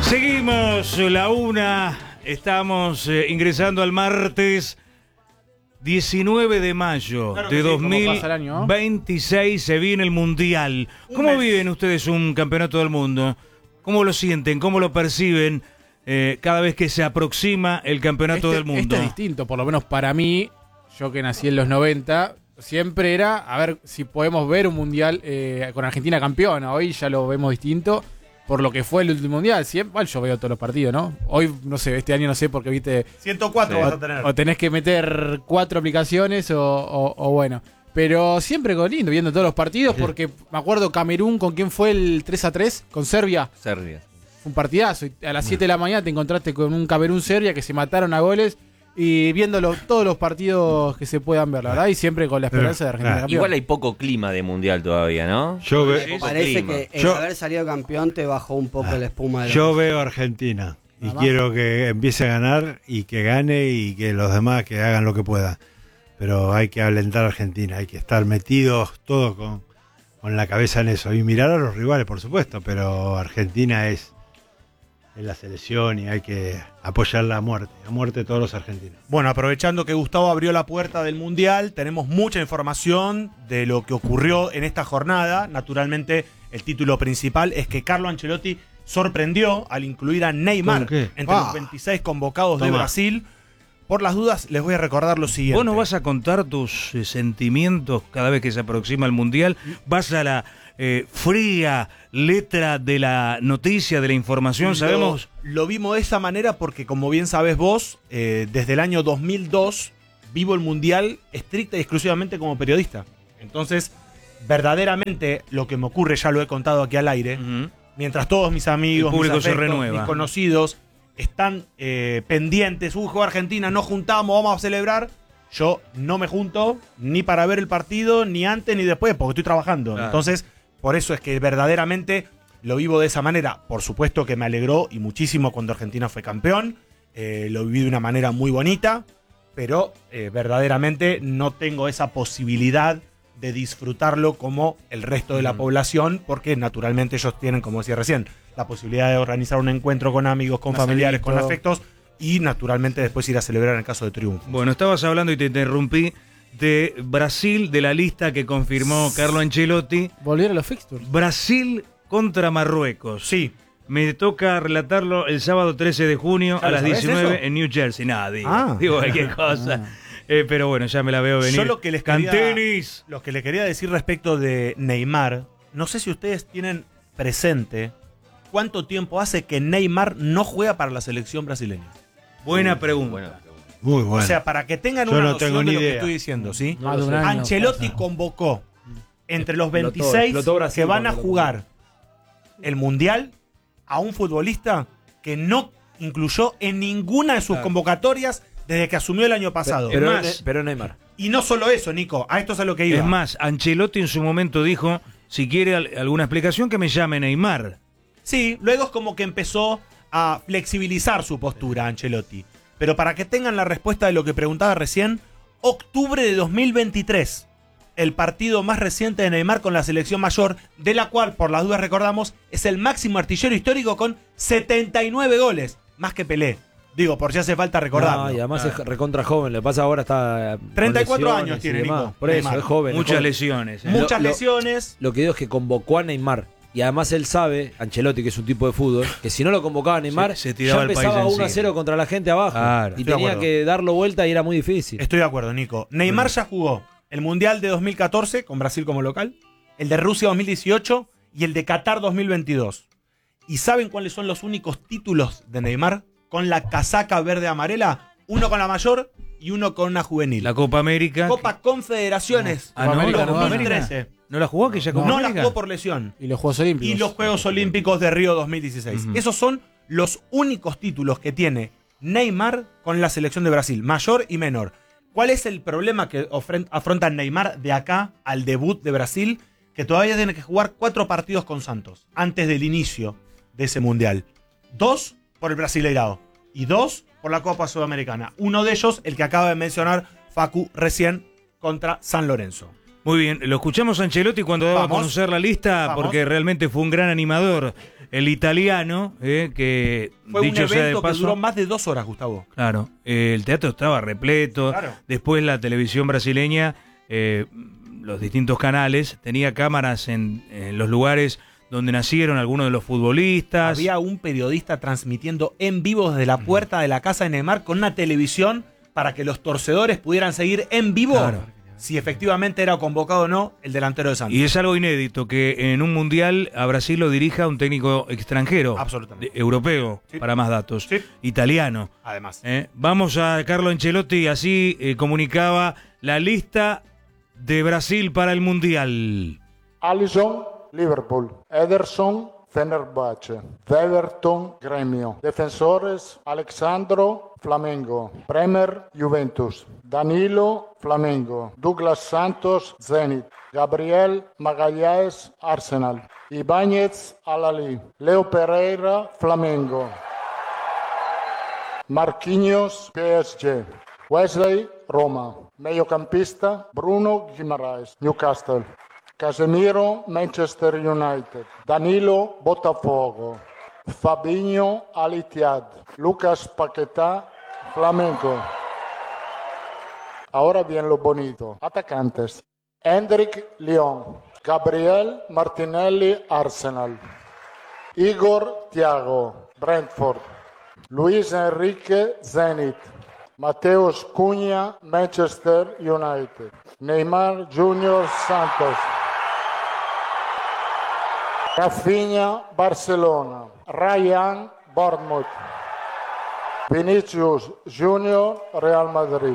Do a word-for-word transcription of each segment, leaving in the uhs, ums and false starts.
Seguimos la una, estamos eh, ingresando al martes diecinueve de mayo claro de sí, dos mil veintiséis, se viene el Mundial. ¿Cómo viven ustedes un campeonato del mundo? ¿Cómo lo sienten? ¿Cómo lo perciben eh, cada vez que se aproxima el campeonato este, del mundo? Este es distinto, por lo menos para mí, yo que nací en los noventa, siempre era a ver si podemos ver un Mundial eh, con Argentina campeona. Hoy ya lo vemos distinto. Por lo que fue el último mundial, siempre, bueno, yo veo todos los partidos, ¿no? Hoy, no sé, este año no sé porque viste... ciento cuatro sí, vas o, a tener. O tenés que meter cuatro aplicaciones o, o, o bueno. Pero siempre con lindo, viendo todos los partidos, porque me acuerdo Camerún, ¿con quién fue el tres a tres? ¿Con Serbia? Serbia. Fue un partidazo. Y a las siete de la mañana te encontraste con un Camerún-Serbia que se mataron a goles. Y viéndolo todos los partidos que se puedan ver, la verdad, y siempre con la esperanza de Argentina campeón. Igual hay poco clima de mundial todavía, ¿no? Yo ve, Me parece clima. que el yo, haber salido campeón te bajó un poco ah, la espuma de Yo veo a Argentina y Además, quiero que empiece a ganar y que gane y que los demás que hagan lo que puedan. Pero hay que alentar a Argentina, hay que estar metidos todos con, con la cabeza en eso. Y mirar a los rivales, por supuesto, pero Argentina es... en la selección y hay que apoyarla a muerte, a muerte todos los argentinos. Bueno, aprovechando que Gustavo abrió la puerta del Mundial, tenemos mucha información de lo que ocurrió en esta jornada. Naturalmente, el título principal es que Carlo Ancelotti sorprendió al incluir a Neymar entre ah, los veintiséis convocados toma. de Brasil. Por las dudas, les voy a recordar lo siguiente. ¿Vos no vas a contar tus eh, sentimientos cada vez que se aproxima el Mundial? ¿Vas a la eh, fría letra de la noticia, de la información? Lo, ¿Sabemos? Lo vimos de esa manera porque, como bien sabés vos, eh, desde el año dos mil dos vivo el Mundial estricta y exclusivamente como periodista. Entonces, verdaderamente, lo que me ocurre, ya lo he contado aquí al aire, uh-huh. mientras todos mis amigos, el público mis, afectos, se renueva. mis conocidos están eh, pendientes, uh, juega Argentina, nos juntamos, vamos a celebrar. Yo no me junto ni para ver el partido, ni antes ni después, porque estoy trabajando. Claro. Entonces, por eso es que verdaderamente lo vivo de esa manera. Por supuesto que me alegró y muchísimo cuando Argentina fue campeón. Eh, lo viví de una manera muy bonita, pero eh, verdaderamente no tengo esa posibilidad de disfrutarlo como el resto de la mm. población, porque naturalmente ellos tienen, como decía recién, la posibilidad de organizar un encuentro con amigos, con familiares, con afectos, y naturalmente después ir a celebrar en el caso de triunfo. Bueno, estabas hablando y te interrumpí de Brasil, de la lista que confirmó Carlo Ancelotti. Volvieron los fixtures. Brasil contra Marruecos. Sí. Me toca relatarlo el sábado trece de junio a las diecinueve eso? en New Jersey. Nada, digo, ah. digo cualquier cosa. Ah. Eh, pero bueno, ya me la veo venir. Yo lo que les quería, Cantenis. Lo que les quería decir respecto de Neymar, no sé si ustedes tienen presente cuánto tiempo hace que Neymar no juega para la selección brasileña. Buena sí, pregunta. Buena. Muy bueno. O sea, para que tengan Yo una no noción tengo de ni lo idea. que estoy diciendo, ¿sí? No, no, Ancelotti convocó entre los veintiséis explotó, explotó Brasil, que van a jugar el Mundial a un futbolista que no incluyó en ninguna de sus claro. convocatorias desde que asumió el año pasado. Pero, más, ne- pero Neymar. Y no solo eso, Nico, a esto es a lo que iba. Es más, Ancelotti en su momento dijo, si quiere al- alguna explicación, que me llame Neymar. Sí, luego es como que empezó a flexibilizar su postura Ancelotti. Pero para que tengan la respuesta de lo que preguntaba recién, octubre de dos mil veintitrés, el partido más reciente de Neymar con la selección mayor, de la cual, por las dudas recordamos, es el máximo artillero histórico con setenta y nueve goles, más que Pelé. Digo, por si hace falta recordarlo. No, y además ah. es recontra joven, lo que pasa ahora está... treinta y cuatro años tiene, Nico. Por eso, Neymar. es joven. Muchas es joven. lesiones. ¿eh? Muchas Lo- lo- lesiones. Lo que digo es que convocó a Neymar. Y además él sabe, Ancelotti, que es un tipo de fútbol, que si no lo convocaba a Neymar, Se- se ya tiraba el empezaba país uno a encima. cero contra la gente abajo. Claro, y estoy de tenía acuerdo. que darlo vuelta y era muy difícil. Estoy de acuerdo, Nico. Neymar ya jugó el Mundial de dos mil catorce con Brasil como local, el de Rusia dos mil dieciocho y el de Qatar dos mil veintidós. ¿Y saben cuáles son los únicos títulos de Neymar con la casaca verde-amarela? Uno con la mayor y uno con una juvenil. La Copa América. Copa Confederaciones. Ah, no, Copa la América Copa dos mil trece. América. ¿No la jugó aquella Copa No la América? jugó por lesión. Y los Juegos Olímpicos. Y los Juegos Olímpicos de Río dos mil dieciséis. Uh-huh. Esos son los únicos títulos que tiene Neymar con la selección de Brasil, mayor y menor. ¿Cuál es el problema que ofren- afronta Neymar de acá al debut de Brasil? Que todavía tiene que jugar cuatro partidos con Santos antes del inicio de ese Mundial. Dos por el Brasileirao y dos por la Copa Sudamericana. Uno de ellos, el que acaba de mencionar Facu recién, contra San Lorenzo. Muy bien, lo escuchamos a Ancelotti cuando daba Vamos. a conocer la lista, Vamos. porque realmente fue un gran animador, el italiano, eh, que Fue un dicho sea de evento que paso, duró más de dos horas, Gustavo. claro, eh, el teatro estaba repleto, Claro. después la televisión brasileña, eh, los distintos canales, tenía cámaras en, en los lugares donde nacieron algunos de los futbolistas. Había un periodista transmitiendo en vivo desde la puerta de la casa de Neymar con una televisión para que los torcedores pudieran seguir en vivo Claro. si efectivamente era convocado o no el delantero de Santos. Y es algo inédito que en un mundial a Brasil lo dirija un técnico extranjero, Absolutamente. de- europeo, Sí. para más datos, Sí. italiano. Además. Eh, Vamos a Carlo Ancelotti, así eh, comunicaba la lista de Brasil para el mundial. Alisson, Liverpool. Ederson, Fenerbahce. Everton, Gremio. Defensores, Alexandro, Flamengo. Bremer, Juventus. Danilo, Flamengo. Douglas Santos, Zenit. Gabriel Magallanes, Arsenal. Ibáñez, Al-Ahly. Leo Pereira, Flamengo. Marquinhos, P S G. Wesley, Roma. Mediocampista, Bruno Guimaraes, Newcastle. Casemiro, Manchester United. Danilo, Botafogo. Fabinho, Al-Ittihad. Lucas Paquetá, Flamengo. Ahora bien lo bonito. Atacantes. Hendrik, Lyon. Gabriel Martinelli, Arsenal. Igor Thiago, Brentford. Luis Enrique, Zenit. Mateus Cunha, Manchester United. Neymar Junior, Santos. Rafinha, Barcelona. Ryan, Bournemouth. Vinicius Junior, Real Madrid.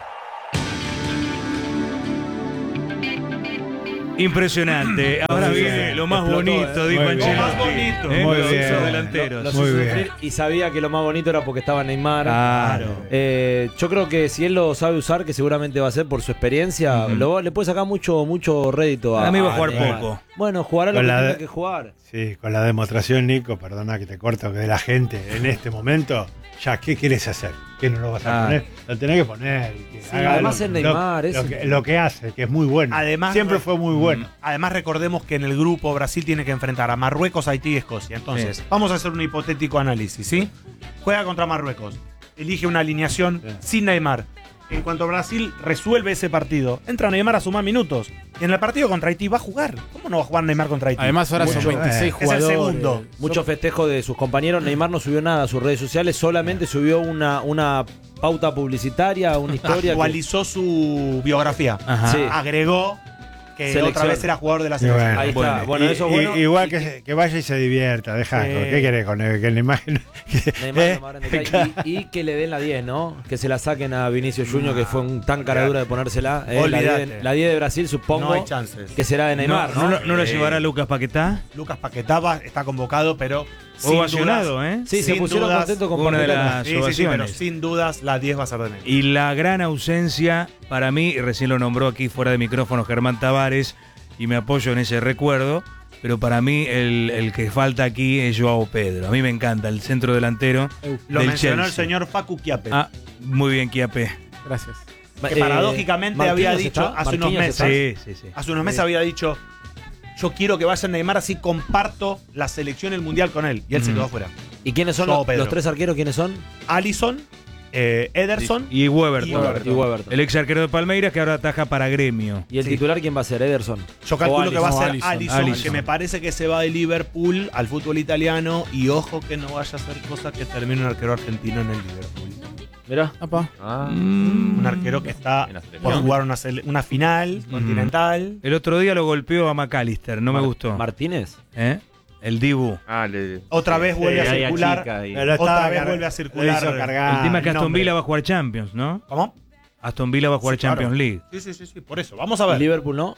Impresionante. Ahora Muy viene bien. lo más Explotó, bonito, eh. dijo Muy bien. Ancelotti. Lo más bonito. Eh, Muy los bien. hizo delanteros. Los Muy hizo bien. sufrir y sabía que lo más bonito era porque estaba Neymar. Claro. Eh, yo creo que si él lo sabe usar, que seguramente va a ser por su experiencia, Ujú. lo- le puede sacar mucho, mucho rédito a. A mí va a jugar Neymar. poco. Bueno, jugará lo Con que la tiene de- que jugar. Sí, con la demostración, Nico, perdona que te corto, que de la gente en este momento, ya, ¿qué quieres hacer? ¿Qué no lo vas a Ah. poner? Lo tenés que poner. y que Sí, haga además lo- es Neymar, lo, es- lo que, lo que hace, que es muy bueno. Además, Siempre re- fue muy bueno. Además, recordemos que en el grupo Brasil tiene que enfrentar a Marruecos, Haití y Escocia. Entonces, Sí. vamos a hacer un hipotético análisis, ¿sí? Juega contra Marruecos. Elige una alineación Sí. sin Neymar. En cuanto Brasil resuelve ese partido, entra Neymar a sumar minutos. Y en el partido contra Haití va a jugar. ¿Cómo no va a jugar Neymar contra Haití? Además ahora son Mucho, veintiséis eh. Es el jugadores. segundo. Mucho festejo de sus compañeros. Neymar no subió nada a sus redes sociales, solamente subió una, una pauta publicitaria, una historia. que- Actualizó su biografía. Ajá. Sí. Agregó que Selección. otra vez era jugador de la Y selección. bueno, Ahí está. Bueno, Bueno, y- eso es y- bueno. igual Y- que, se- que vaya y se divierta, deja. Eh. ¿Qué querés con él? Que la imagen. que- Neymar eh, lo más grande que hay. y, y que le den la diez, ¿no? Que se la saquen a Vinicio Junior, que fue un tan cara dura de ponérsela. eh, la Olvídate. diez la diez de Brasil, supongo. No hay chances. Que será de Neymar, no, ¿no? no, no lo Eh. llevará Lucas Paquetá. Lucas Paquetá va- está convocado, pero sin Ovacionado, dudas- ¿eh? Sí, se sin pusieron dudas, contentos con una de Paquetá. las- Sí, sí, sí, pero ovaciones. sin dudas la diez va a ser de Neymar. Y la gran ausencia, para mí, y recién lo nombró aquí fuera de micrófono Germán Tavares, y me apoyo en ese recuerdo, pero para mí el, el que falta aquí es Joao Pedro. A mí me encanta el centro delantero Lo del mencionó el Chelsea. señor Facu Chiappe. Ah, muy bien, Chiappe. Gracias. que Eh, paradójicamente Marquinhos había dicho está, hace unos Marquinhos meses. está. Sí, sí, sí. Hace unos meses había dicho: yo quiero que vaya Neymar, así comparto la selección, el mundial con él. Y él se Mm. quedó afuera. ¿Y quiénes son Joao los, Pedro. los tres arqueros? ¿Quiénes son? Alisson, eh, Ederson Y Weberton. Y Weberton. Y Weberton. El ex arquero de Palmeiras que ahora ataja para Gremio. ¿Y el Sí. titular quién va a ser? Ederson. Yo calculo O que va a Alisson. ser Alisson. Alisson, Alisson. que me parece que se va de Liverpool al fútbol italiano. Y ojo que no vaya a hacer cosas que termine un arquero argentino en el Liverpool. Mirá. Apa. Ah, Un arquero que está En la por selección. jugar una, sele- una final continental. El otro día lo golpeó a McAllister, no me Mar- gustó. Martínez. ¿Eh? El Dibu. ah, le- Otra vez vuelve a ahí circular. achica y- Pero Otra estaba vez car- vuelve a le circular. hizo cargar. el tema es que el Aston nombre. Villa va a jugar Champions, ¿no? ¿Cómo? Aston Villa va a jugar Sí, claro. Champions League. Sí, sí, sí, sí, por eso. Vamos a ver. Liverpool no.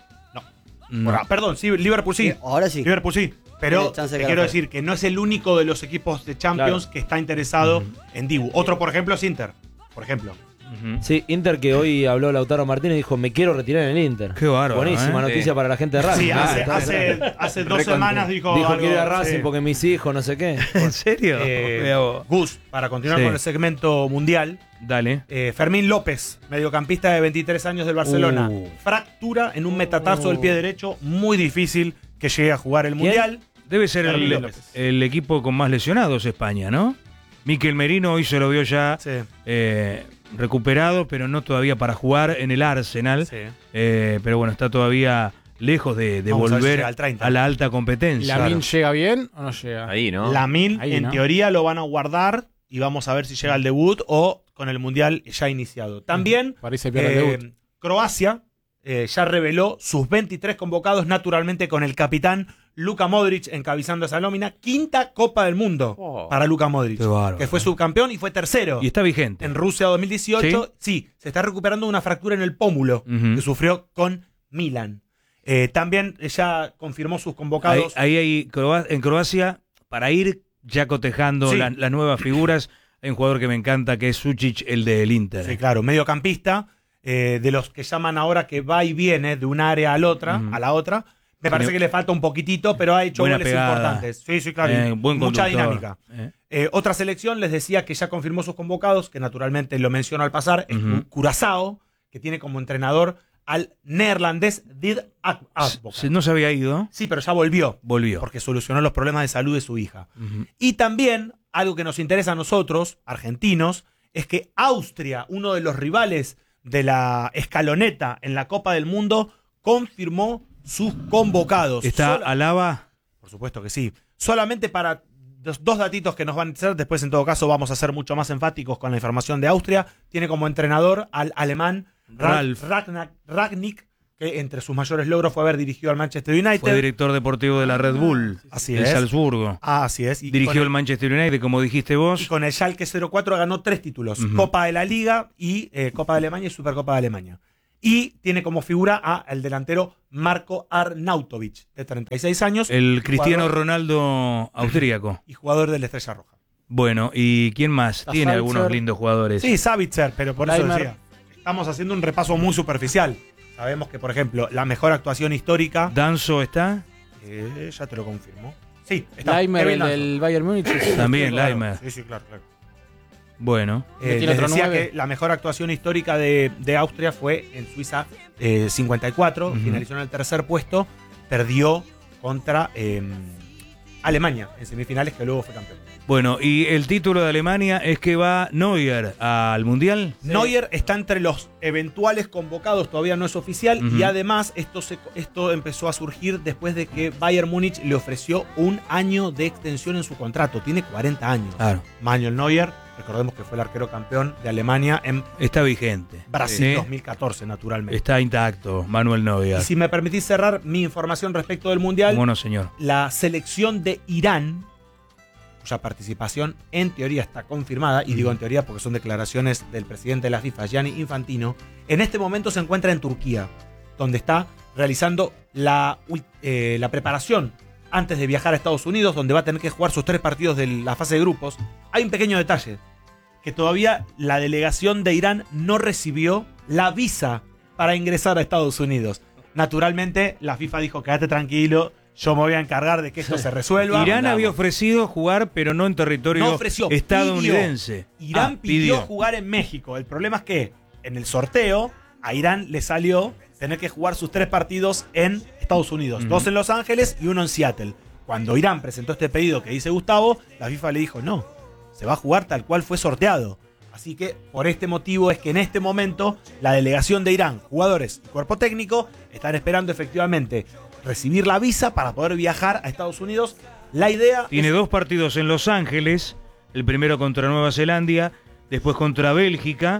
No. Ahora, perdón, sí, Liverpool sí. Sí, ahora sí. Liverpool sí. Pero Tiene chance te de quiero ganar. decir que no es el único de los equipos de Champions Claro. que está interesado en Dibu. Otro, por ejemplo, es Inter. Por ejemplo. Uh-huh. Sí, Inter que hoy habló Lautaro Martínez y dijo, me quiero retirar en el Inter. Qué bárbaro. Buenísima ¿eh? noticia sí. para la gente de Racing. Sí, hace, ah, hace, hace dos semanas dijo Dijo algo, que iba a Racing sí. porque mis hijos, no sé qué. ¿En serio? Eh, Gus, para continuar Sí. con el segmento mundial. Dale. Eh, Fermín López, mediocampista de veintitrés años del Barcelona. Uh. Fractura en un metatarso del pie derecho. Muy difícil que llegue a jugar el Mundial. Debe ser Fermín el, López. el equipo con más lesionados España, ¿no? Miquel Merino hoy se lo vio ya Sí. eh, recuperado, pero no todavía para jugar en el Arsenal. Sí. Eh, pero bueno, está todavía lejos de, de Vamos a ver si volver llega al treinta. a la alta competencia. ¿Lamine llega bien o no llega? Ahí, ¿no? Lamine, Ahí, en ¿no? teoría, lo van a guardar y vamos a ver si llega al debut o con el Mundial ya iniciado. También Parece pierde el eh, debut. Croacia eh, ya reveló sus veintitrés convocados, naturalmente con el capitán Luka Modric encabezando esa nómina. Quinta Copa del Mundo Oh. para Luka Modric, Qué bárbaro. que fue subcampeón y fue tercero. Y está vigente. En Rusia dos mil dieciocho, ¿Sí? sí, se está recuperando de una fractura en el pómulo Ujú. que sufrió con Milan. Eh, también ya confirmó sus Ahí, convocados. ahí hay Croa- en Croacia, para ir ya cotejando Sí. la- las nuevas figuras, hay un jugador que me encanta que es Sucic, el del Inter. Sí, claro, mediocampista, eh, de los que llaman ahora que va y viene de un área a la otra, Ujú. a la otra. Me parece Tiene- que le falta un poquitito, pero ha hecho Buena goles pegada. importantes. Sí, sí, claro. y Eh, buen mucha conductor. dinámica. Eh. Eh, otra selección, les decía que ya confirmó sus convocados, que naturalmente lo menciono al pasar, es Ujú. Curazao, que tiene como entrenador al neerlandés Did Advocaat. Se- No se había ido, Sí, pero ya volvió, volvió. porque solucionó los problemas de salud de su hija. Ujú. Y también, algo que nos interesa a nosotros, argentinos, es que Austria, uno de los rivales de la escaloneta en la Copa del Mundo, confirmó sus convocados. Está Sola- Alaba. Por supuesto que sí. Solamente para dos, dos datitos que nos van a interesar, después en todo caso vamos a ser mucho más enfáticos con la información de Austria. Tiene como entrenador al alemán Ralf. Ragnar- Ragnick, que entre sus mayores logros fue haber dirigido al Manchester United. Fue director deportivo de la Red Bull, Así el es. Salzburgo. Ah, así es. Y Dirigió con el Manchester United, como dijiste Y vos. con el Schalke cero cuatro ganó tres títulos. Ujú. Copa de la Liga y eh, Copa de Alemania y Supercopa de Alemania. Y tiene como figura a el delantero Marco Arnautovic, de treinta y seis años. El y Cristiano jugador- Ronaldo austríaco. Y jugador de la Estrella Roja. Bueno, ¿y quién más? Está Tiene Savitzer. algunos lindos jugadores. Sí, Savitzer, pero por eso Leimer. decía. Estamos haciendo un repaso muy superficial. Sabemos que, por ejemplo, la mejor actuación histórica... Danzo está. Eh, ya te lo confirmo. Sí, está. Leimer, Kevin el Danso. del Bayern Múnich. es- También, Claro, Leimer. Sí, sí, claro, claro. Bueno. Eh, tiene les otro decía nueve. que la mejor actuación histórica de, de Austria fue en Suiza eh, cincuenta y cuatro, Ujú. finalizó en el tercer puesto, perdió contra eh, Alemania en semifinales, que luego fue campeón. Bueno, y el título de Alemania es que va Neuer al Mundial. Neuer está entre los eventuales convocados, todavía no es oficial, Ujú. y además esto, se, esto empezó a surgir después de que Bayern Múnich le ofreció un año de extensión en su contrato, tiene cuarenta años. Claro. Manuel Neuer, recordemos que fue el arquero campeón de Alemania en Está vigente. Brasil Sí. dos mil catorce, naturalmente. Está intacto, Manuel Neuer. Y si me permitís cerrar mi información respecto del Mundial, Bueno, señor. la selección de Irán, cuya participación en teoría está confirmada, y digo en teoría porque son declaraciones del presidente de la FIFA, Gianni Infantino, en este momento se encuentra en Turquía, donde está realizando la, ul- eh, la preparación antes de viajar a Estados Unidos, donde va a tener que jugar sus tres partidos de la fase de grupos. Hay un pequeño detalle, que todavía la delegación de Irán no recibió la visa para ingresar a Estados Unidos. Naturalmente, la FIFA dijo, quédate tranquilo, yo me voy a encargar de que esto se resuelva. Irán había ofrecido jugar, pero no en territorio No ofreció, estadounidense. pidió. Irán Ah, pidió, jugar en México. El problema es que en el sorteo a Irán le salió tener que jugar sus tres partidos en Estados Unidos. Ujú. Dos en Los Ángeles y uno en Seattle. Cuando Irán presentó este pedido que dice Gustavo, la FIFA le dijo no, se va a jugar tal cual fue sorteado. Así que por este motivo es que en este momento la delegación de Irán, jugadores y cuerpo técnico, están esperando efectivamente recibir la visa para poder viajar a Estados Unidos. La idea Tiene es... dos partidos en Los Ángeles, el primero contra Nueva Zelanda, después contra Bélgica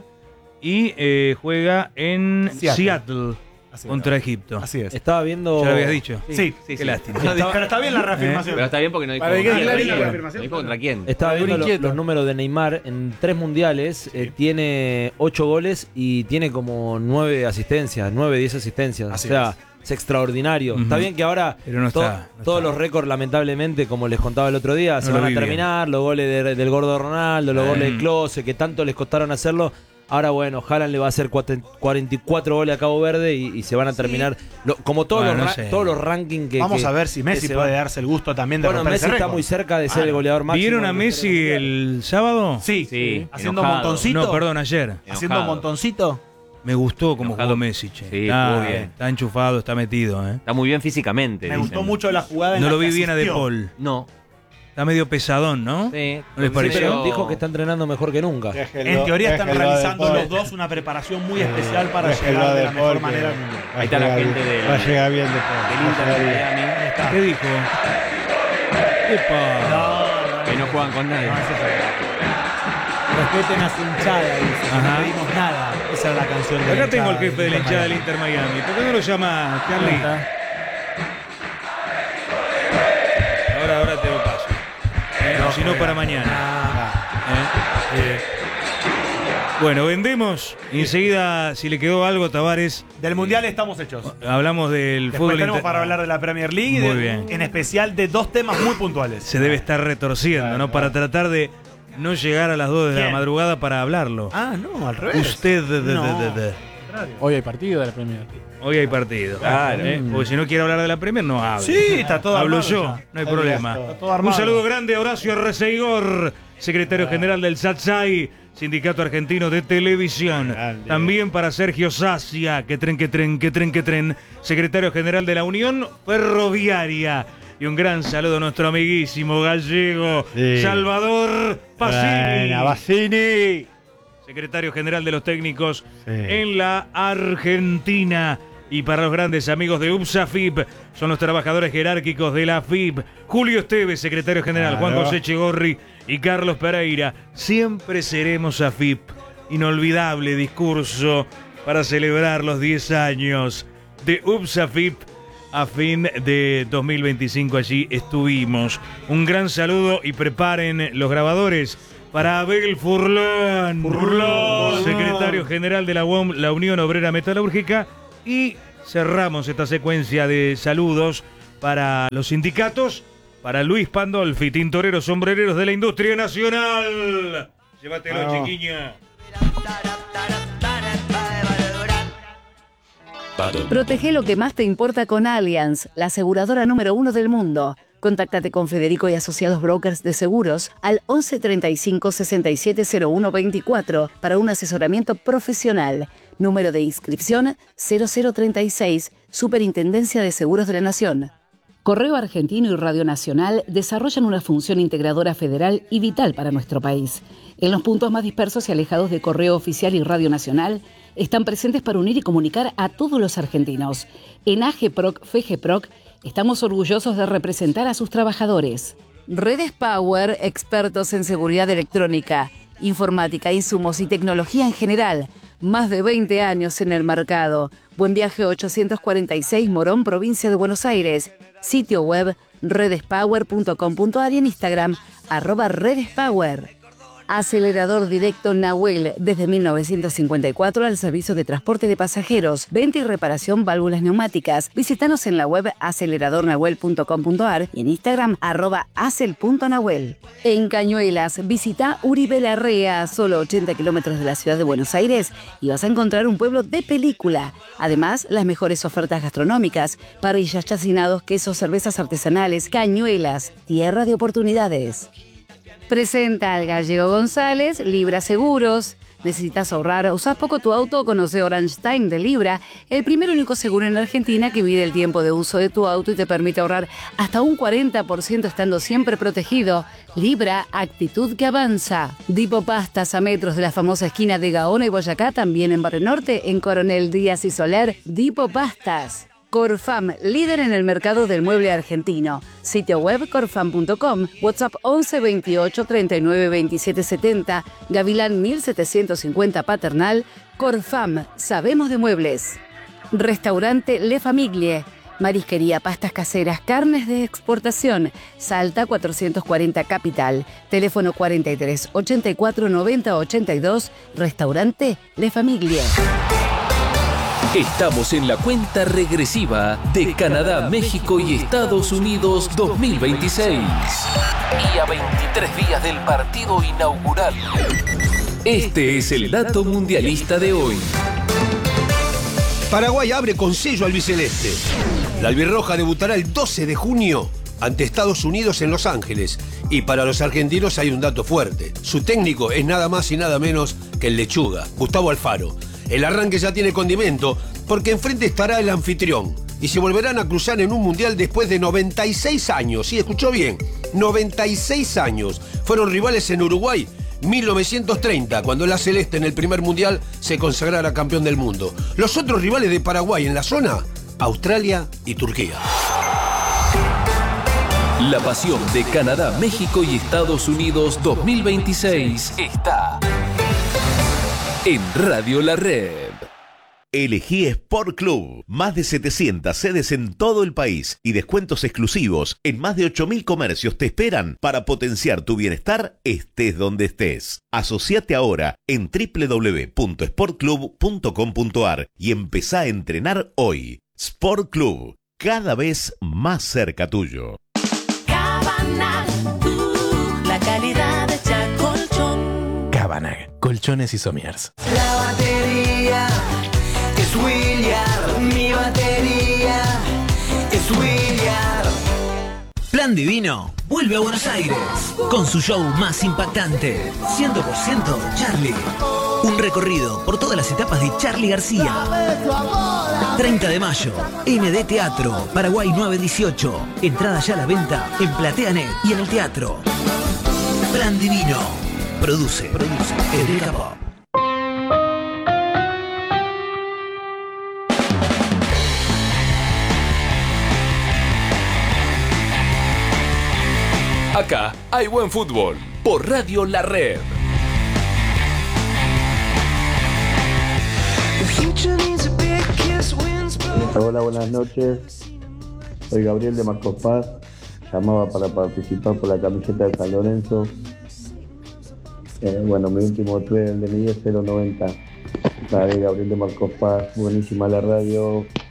y eh, juega en Seattle. Seattle, Así es. contra Egipto. Así es. Estaba viendo. ¿Ya lo habías dicho? Sí, Qué lástima. Pero está bien la reafirmación. Pero está bien porque no dijo Para que quede contra clarito. quién. No dijo contra quién. Estaba Algún viendo lo- inquieto. los números de Neymar en tres mundiales. eh, tiene ocho goles y tiene como nueve asistencias, nueve, diez asistencias. Así o sea, es, extraordinario. Ujú. Está bien que ahora Pero no to- está, no todos está. los récords, lamentablemente, como les contaba el otro día, se No lo van a vi bien. terminar. Los goles de- del gordo Ronaldo, los Eh. goles de Klose, que tanto les costaron hacerlo. Ahora, bueno, Haaland le va a hacer cuarenta y cuatro goles a Cabo Verde y, y se van a terminar. Sí. Lo, como todos, bueno, los, no sé. todos los rankings que. Vamos que, a ver si Messi puede va. darse el gusto también de Bueno, romper Messi ese está récord. muy cerca de ser ah, el goleador máximo. ¿Vieron a Messi el sábado? Sí, sí. Haciendo enojado. montoncito. No, perdón, ayer. Enojado. Haciendo montoncito. Me gustó como jugó Messi, che. Sí, ah, muy bien. Está enchufado, está metido, ¿eh? Está muy bien físicamente. Me dicen. gustó mucho la jugada en No la lo vi que bien a De asistió. Paul. No. Está medio pesadón, ¿no? Sí. ¿No les pareció? Sí, pero dijo que está entrenando mejor que nunca. Déjenlo, En teoría están déjenlo realizando de los dos una preparación muy Eh, especial para déjenlo llegar de de la mejor Paul, manera que al mundial. va a Ahí está la llegar gente bien, del- va a llegar bien de Paul. El Inter de Miami. ¿Qué dijo? Epa. Que no juegan con nadie. Respeten a su hinchada, dice. Que Ajá. no pedimos nada. Esa es la canción de Acá la tengo el hinchada jefe de la Inter hinchada del Miami. Inter Miami. ¿Por qué no lo llama Charlie? Ahora, ahora te lo paso. Eh, no, si no, para mañana. Eh, eh. Bueno, vendemos. Y enseguida, si le quedó algo, Tavares, Del mundial estamos hechos. hablamos del Después fútbol tenemos inter- para hablar de la Premier League y Muy de- bien. en especial de dos temas muy puntuales. Se debe estar retorciendo, ¿no? Para tratar de no llegar a las dos de la ¿Quién? madrugada para hablarlo. Ah, no, al revés. Usted, de, de, No. de, de, de. Hoy hay partido de la Premier. Hoy hay partido. Claro. ¿Eh? Porque si no quiere hablar de la Premier, no hable. Sí, está todo Hablo armado yo, ya. no hay problema. Está todo armado. Un saludo grande a Horacio Arreceigor, secretario general del SATSAI, Sindicato Argentino de Televisión. Grande. También para Sergio Sacia, que tren, que tren, que tren, que tren, secretario general de la Unión Ferroviaria. Y un gran saludo a nuestro amiguísimo gallego, Sí. Salvador Pacini. Buena, Bassini. Secretario general de los técnicos Sí. en la Argentina. Y para los grandes amigos de UPSAFIP, son los trabajadores jerárquicos de la F I P. Julio Esteves, secretario general, Claro. Juan José Chegorri y Carlos Pereira. Siempre seremos A F I P. Inolvidable discurso para celebrar los diez años de UPSAFIP. A fin de dos mil veinticinco allí estuvimos. Un gran saludo y preparen los grabadores para Abel Furlán, Furlán. secretario general de la U O M, la Unión Obrera Metalúrgica. Y cerramos esta secuencia de saludos para los sindicatos, para Luis Pandolfi, tintoreros, sombrereros de la industria nacional. Llévatelo, Vamos. chiquiña. Protege lo que más te importa con Allianz, la aseguradora número uno del mundo. Contáctate con Federico y Asociados Brokers de Seguros al once treinta y cinco sesenta y siete cero uno veinticuatro para un asesoramiento profesional. Número de inscripción cero cero treinta y seis, Superintendencia de Seguros de la Nación. Correo Argentino y Radio Nacional desarrollan una función integradora federal y vital para nuestro país. En los puntos más dispersos y alejados de Correo Oficial y Radio Nacional, están presentes para unir y comunicar a todos los argentinos. En AGEPROC, FEGEPROC, estamos orgullosos de representar a sus trabajadores. Redes Power, expertos en seguridad electrónica, informática, insumos y tecnología en general. Más de veinte años en el mercado. Buen Viaje ochocientos cuarenta y seis, Morón, provincia de Buenos Aires. Sitio web redespower punto com punto a r y en Instagram, arroba redespower. Acelerador directo Nahuel, desde mil novecientos cincuenta y cuatro al servicio de transporte de pasajeros, venta y reparación válvulas neumáticas. Visítanos en la web acelerador nahuel punto com punto a r y en Instagram arroba acel punto nahuel. En Cañuelas, visita Uribe Larrea, solo ochenta kilómetros de la ciudad de Buenos Aires, y vas a encontrar un pueblo de película. Además, las mejores ofertas gastronómicas, parrillas, chacinados, quesos, cervezas artesanales. Cañuelas, tierra de oportunidades. Presenta al Gallego González, Libra Seguros. ¿Necesitas ahorrar? ¿Usás poco tu auto? Conoce Orange Time de Libra, el primer y único seguro en Argentina que mide el tiempo de uso de tu auto y te permite ahorrar hasta un cuarenta por ciento estando siempre protegido. Libra, actitud que avanza. Dipo Pastas, a metros de la famosa esquina de Gaona y Boyacá, también en Barrio Norte, en Coronel Díaz y Soler. Dipo Pastas. Corfam, líder en el mercado del mueble argentino. Sitio web corfam punto com, WhatsApp once veintiocho treinta y nueve veintisiete setenta, Gavilán mil setecientos cincuenta Paternal. Corfam, sabemos de muebles. Restaurante Le Famiglie, marisquería, pastas caseras, carnes de exportación. Salta cuatrocientos cuarenta Capital, teléfono cuarenta y tres ochenta y cuatro noventa ochenta y dos, Restaurante Le Famiglie. Estamos en la cuenta regresiva de Canadá, México y Estados Unidos dos mil veintiséis. Y a veintitrés días del partido inaugural. Este es el dato mundialista de hoy. Paraguay abre con sello albiceleste. La albirroja debutará el doce de junio ante Estados Unidos en Los Ángeles. Y para los argentinos hay un dato fuerte. Su técnico es nada más y nada menos que el Lechuga, Gustavo Alfaro. El arranque ya tiene condimento porque enfrente estará el anfitrión. Y se volverán a cruzar en un mundial después de noventa y seis años. Sí, escuchó bien, noventa y seis años. Fueron rivales en Uruguay, mil novecientos treinta, cuando la Celeste en el primer mundial se consagrara campeón del mundo. Los otros rivales de Paraguay en la zona, Australia y Turquía. La pasión de Canadá, México y Estados Unidos dos mil veintiséis está en Radio La Red. Elegí Sport Club. Más de setecientas sedes en todo el país y descuentos exclusivos en más de ocho mil comercios te esperan para potenciar tu bienestar estés donde estés. Asociate ahora en doble u doble u doble u punto sport club punto com punto a r y empezá a entrenar hoy. Sport Club, cada vez más cerca tuyo. Cabanag, uh, la calidad de Chacolchón. Cabanag, colchones y somiers. La batería es William, mi batería es William. Plan Divino vuelve a Buenos Aires con su show más impactante, cien por ciento Charlie. Un recorrido por todas las etapas de Charlie García. treinta de mayo, M D Teatro, Paraguay nueve dieciocho. Entrada ya a la venta en PlateaNet y en el teatro. Plan Divino. Produce, produce Eureka Pop. Acá hay buen fútbol por Radio La Red. Hola, buenas noches. Soy Gabriel de Marcos Paz. Llamaba para participar por la camiseta de San Lorenzo. Eh, bueno, mi último tren de mi es cero noventa. Dale, Gabriel de Marcos Paz. Buenísima la radio.